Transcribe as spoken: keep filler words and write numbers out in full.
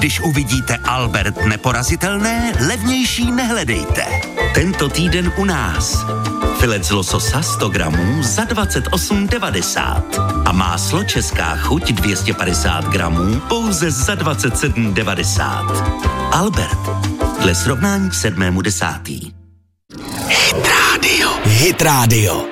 Když uvidíte Albert neporazitelné, levnější nehledejte. Tento týden u nás. Filet z lososa sto gramů za dvacet osm devadesát. A máslo Česká chuť dvě stě padesát gramů pouze za dvacet sedm devadesát. Albert. Dle srovnání k sedmému desátý. Hit Radio. Hit Radio.